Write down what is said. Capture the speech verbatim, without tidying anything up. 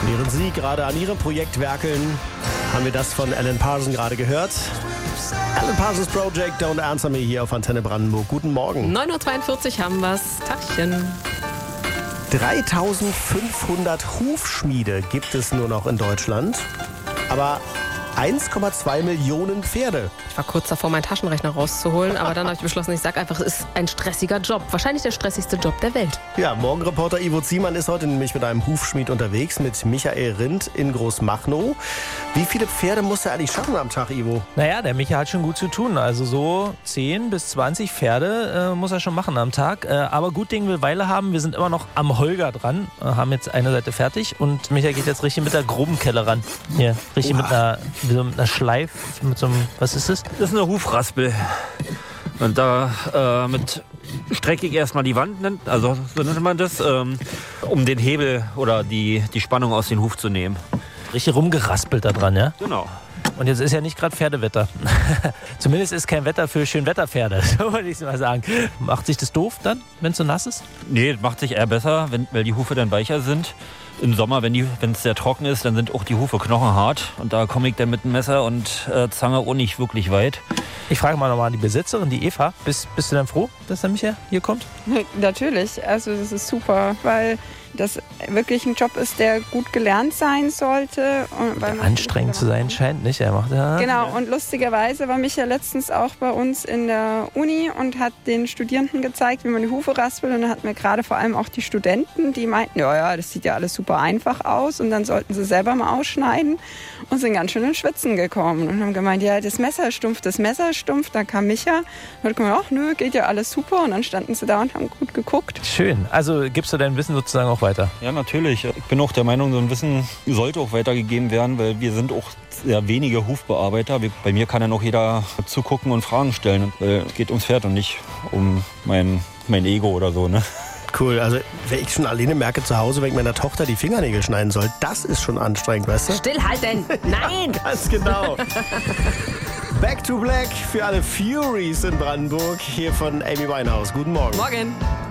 Während Sie gerade an Ihrem Projekt werkeln, haben wir das von Alan Parsons gerade gehört. Alan Parsons Project, Don't Answer Me hier auf Antenne Brandenburg. Guten Morgen. neun Uhr zweiundvierzig haben wir's. Tagchen. dreitausendfünfhundert Hufschmiede gibt es nur noch in Deutschland. Aber eins Komma zwei Millionen Pferde. Ich war kurz davor, meinen Taschenrechner rauszuholen, aber dann habe ich beschlossen, ich sage einfach, es ist ein stressiger Job. Wahrscheinlich der stressigste Job der Welt. Ja, Morgenreporter Ivo Ziemann ist heute nämlich mit einem Hufschmied unterwegs, mit Michael Rindt in Großmachnow. Wie viele Pferde muss er eigentlich schaffen am Tag, Ivo? Naja, der Micha hat schon gut zu tun. Also so zehn bis zwanzig Pferde äh, muss er schon machen am Tag. Äh, aber gut Ding will Weile haben. Wir sind immer noch am Holger dran, äh, haben jetzt eine Seite fertig. Und Micha geht jetzt richtig mit der groben Kelle ran. Hier, richtig mit einer, mit so einer Schleif, mit so einem, was ist das? Das ist eine Hufraspel. Und da äh, mit strecke ich erstmal die Wand, also so nennt man das, ähm, um den Hebel oder die, die Spannung aus dem Huf zu nehmen. Richtig rumgeraspelt da dran, ja? Genau. Und jetzt ist ja nicht gerade Pferdewetter. Zumindest ist kein Wetter für Schönwetterpferde, so würde ich mal sagen. Macht sich das doof dann, wenn es so nass ist? Nee, das macht sich eher besser, wenn, weil die Hufe dann weicher sind. Im Sommer, wenn es sehr trocken ist, dann sind auch die Hufe knochenhart. Und da komme ich dann mit dem Messer und äh, Zange auch nicht wirklich weit. Ich frage mal nochmal die Besitzerin, die Eva. Bist, bist du denn froh, dass der Micha hier kommt? Natürlich, also das ist super, weil das wirklich ein Job ist, der gut gelernt sein sollte. Und weil der anstrengend zu sein scheint, nicht? Er macht ja. Genau, und lustigerweise war Micha letztens auch bei uns in der Uni und hat den Studierenden gezeigt, wie man die Hufe raspelt. Und dann hatten wir gerade vor allem auch die Studenten, die meinten, ja, ja, das sieht ja alles super einfach aus. Und dann sollten sie selber mal ausschneiden und sind ganz schön ins Schwitzen gekommen. Und haben gemeint, ja, das Messer ist stumpf, das Messer ist stumpf. Dann kam Micha und hat gemeint, ach nö, geht ja alles super. Und dann standen sie da und haben gut geguckt. Schön. Also gibst du dein Wissen sozusagen auch weiter? Ja, natürlich. Ich bin auch der Meinung, so ein Wissen sollte auch weitergegeben werden, weil wir sind auch sehr wenige Hufbearbeiter. Bei mir kann ja noch jeder zugucken und Fragen stellen. Weil es geht ums Pferd und nicht um mein, mein Ego oder so, ne? Cool, also wenn ich schon alleine merke zu Hause, wenn ich meiner Tochter die Fingernägel schneiden soll, das ist schon anstrengend, weißt du? Stillhalten! Nein! Ja, ganz genau. Back to Black für alle Furies in Brandenburg, hier von Amy Winehouse. Guten Morgen. Morgen.